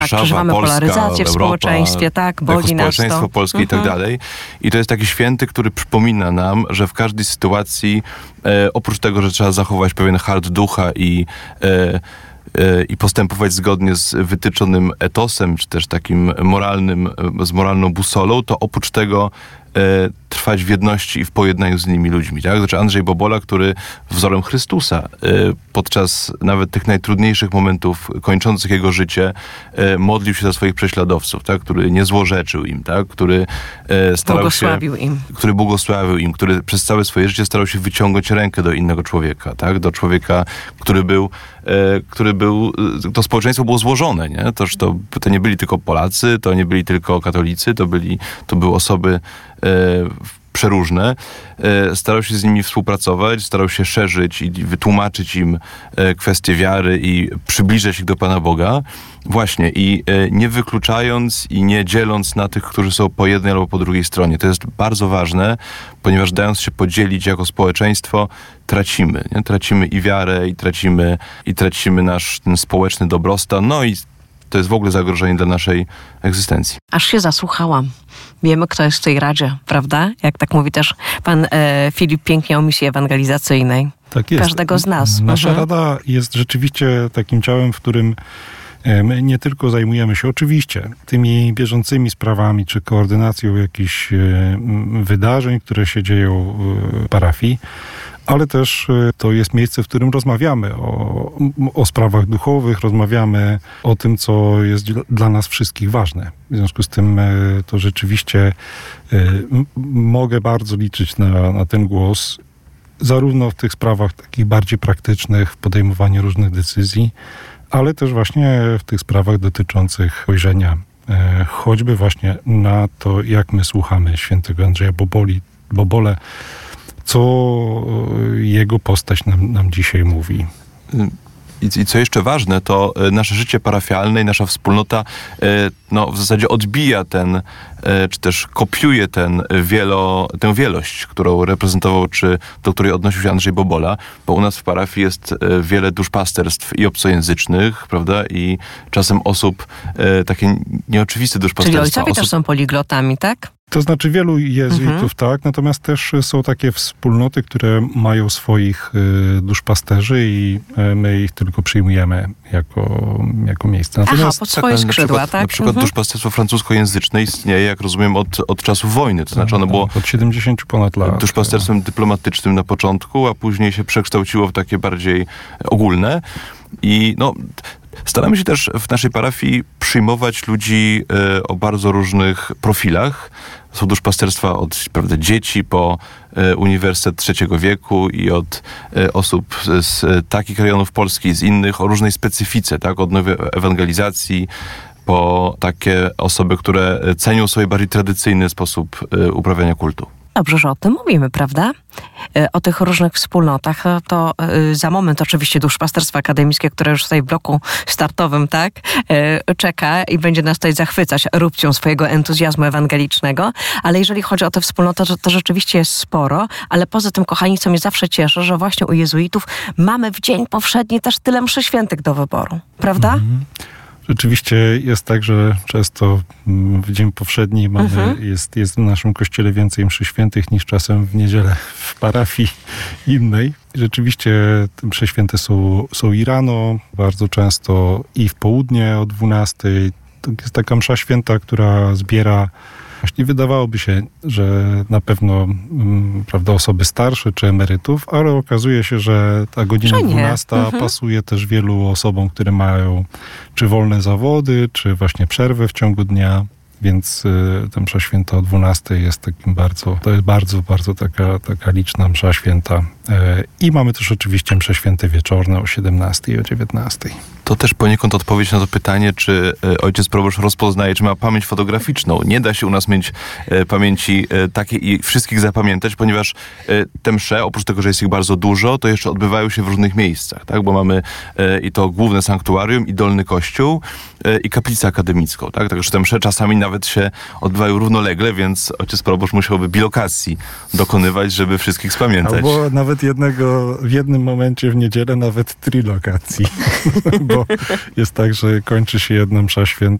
przeżywamy polaryzację w społeczeństwie, tak, boli nas to. Społeczeństwo polskie i tak dalej. I to jest taki święty, który przypomina nam, że w każdej sytuacji, oprócz tego, że trzeba zachować pewien hart ducha i postępować zgodnie z wytyczonym etosem, czy też takim z moralną busolą, to oprócz tego trwać w jedności i w pojednaniu z innymi ludźmi. Tak? Znaczy Andrzej Bobola, który wzorem Chrystusa podczas nawet tych najtrudniejszych momentów kończących jego życie modlił się za swoich prześladowców, tak? Który nie złorzeczył im, tak? Który który błogosławił im, który przez całe swoje życie starał się wyciągnąć rękę do innego człowieka, tak? Do człowieka, który był, to społeczeństwo było złożone, nie? To nie byli tylko Polacy, to nie byli tylko katolicy, to były osoby przeróżne. Starał się z nimi współpracować, starał się szerzyć i wytłumaczyć im kwestie wiary i przybliżać ich do Pana Boga. Właśnie i nie wykluczając i nie dzieląc na tych, którzy są po jednej albo po drugiej stronie. To jest bardzo ważne, ponieważ dając się podzielić jako społeczeństwo, tracimy. Nie? Tracimy i wiarę, i tracimy nasz ten społeczny dobrostan. No i to jest w ogóle zagrożenie dla naszej egzystencji. Aż się zasłuchałam. Wiemy, kto jest w tej radzie, prawda? Jak tak mówi też pan Filip pięknie o misji ewangelizacyjnej. Tak jest. Każdego z nas. Nasza rada jest rzeczywiście takim ciałem, w którym my nie tylko zajmujemy się oczywiście tymi bieżącymi sprawami, czy koordynacją jakichś wydarzeń, które się dzieją w parafii, ale też to jest miejsce, w którym rozmawiamy o sprawach duchowych, rozmawiamy o tym, co jest dla nas wszystkich ważne. W związku z tym to rzeczywiście mogę bardzo liczyć na ten głos, zarówno w tych sprawach takich bardziej praktycznych, w podejmowaniu różnych decyzji, ale też właśnie w tych sprawach dotyczących spojrzenia choćby właśnie na to, jak my słuchamy świętego Andrzeja Bobole, co jego postać nam dzisiaj mówi. I co jeszcze ważne, to nasze życie parafialne i nasza wspólnota w zasadzie odbija czy też kopiuje tę wielość, którą reprezentował, czy do której odnosił się Andrzej Bobola, bo u nas w parafii jest wiele duszpasterstw i obcojęzycznych, prawda, i czasem osób, takie nieoczywiste duszpasterstwa. Czyli ojcowie też są poliglotami, tak? To znaczy wielu jezuitów, tak, natomiast też są takie wspólnoty, które mają swoich duszpasterzy i my ich tylko przyjmujemy jako miejsce. Natomiast pod swoje skrzydła, tak? Na przykład duszpasterstwo francuskojęzyczne istnieje, jak rozumiem, od czasów wojny. To znaczy ono było od 70 ponad lat. Duszpasterstwem dyplomatycznym na początku, a później się przekształciło w takie bardziej ogólne. I staramy się też w naszej parafii przyjmować ludzi o bardzo różnych profilach. Są duszpasterstwa od dzieci po Uniwersytet trzeciego wieku i od osób z takich rejonów Polski i z innych o różnej specyfice, tak? Od nowej ewangelizacji po takie osoby, które cenią sobie bardziej tradycyjny sposób uprawiania kultu. Dobrze, że o tym mówimy, prawda? O tych różnych wspólnotach. To za moment oczywiście duszpasterstwo akademickie, które już tutaj w bloku startowym, tak, czeka i będzie nas tutaj zachwycać erupcją swojego entuzjazmu ewangelicznego. Ale jeżeli chodzi o tę wspólnotę, to rzeczywiście jest sporo. Ale poza tym, kochani, co mnie zawsze cieszy, że właśnie u jezuitów mamy w dzień powszedni też tyle mszy świętych do wyboru. Prawda? Rzeczywiście jest tak, że często w dzień powszedni jest w naszym kościele więcej mszy świętych niż czasem w niedzielę w parafii innej. Rzeczywiście msze święte są i rano, bardzo często i w południe o 12:00. To jest taka msza święta, która zbiera. Właśnie wydawałoby się, że na pewno prawda, osoby starsze czy emerytów, ale okazuje się, że ta godzina 12 pasuje też wielu osobom, które mają czy wolne zawody, czy właśnie przerwę w ciągu dnia. Więc ta msza święta o 12:00 jest takim to jest bardzo taka liczna msza święta. I mamy też oczywiście msze święte wieczorne o 17:00 i o 19:00. To też poniekąd odpowiedź na to pytanie, czy ojciec proboszcz rozpoznaje, czy ma pamięć fotograficzną. Nie da się u nas mieć pamięci takiej i wszystkich zapamiętać, ponieważ te msze, oprócz tego, że jest ich bardzo dużo, to jeszcze odbywają się w różnych miejscach, tak? Bo mamy i to główne sanktuarium, i dolny kościół, i kaplicę akademicką, tak? Także te msze czasami nawet się odbywają równolegle, więc ojciec proboszcz musiałby bilokacji dokonywać, żeby wszystkich spamiętać. Albo nawet nawet w jednym momencie w niedzielę nawet 3 lokacji, bo jest tak, że kończy się jedna msza